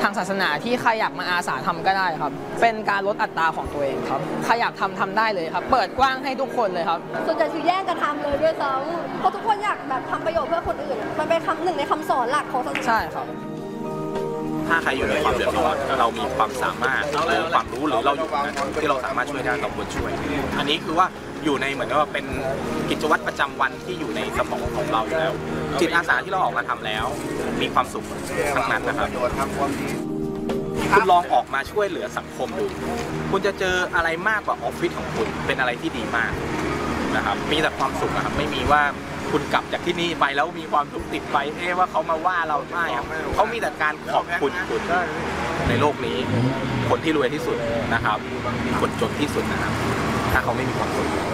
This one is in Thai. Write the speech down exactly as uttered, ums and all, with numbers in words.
ทางศาสนาที่ใครอยากมาอาสาทำก็ได้ครับเป็นการลดอัตราของตัวเองครับใครอยากทำทำได้เลยครับเปิดกว้างให้ทุกคนเลยครับส่วนใหญ่คือแย่งกันทำเลยด้วยซ้ำเพราะทุกคนอยากแบบทำประโยชน์เพื่อคนอื่นมันเป็นคำหนึ่งในคำสอนหลักของศาสนาใช่ครับถ้าใครอยู่ในความเดือดร้อนเรามีความสามารถเรามีความรู้หรือเราอยู่นั้นที่เราสามารถช่วยได้เราควรช่วยอันนี้คือว่าอยู่ในเหมือนกับว่าเป็นกิจวัตรประจำวันที่อยู่ในสมองของเราอยู่แล้วจิตอาสาที่เราออกมาทำแล้วมีความสุขทั้งนั้นนะครับคุณลองออกมาช่วยเหลือสังคมดูคุณจะเจออะไรมากกว่าออฟฟิศของคุณเป็นอะไรที่ดีมากนะครับมีแต่ความสุขนะครับไม่มีว่าคุณกลับจากที่นี่ไปแล้วมีความทุกข์ติดไปเอ๊ะว่าเขามาว่าเราไม่ครับเขามีแต่การขอบคุณคุณในโลกนี้คนที่รวยที่สุดนะครับคนจนที่สุดนะครับถ้าเขาไม่มีความสุข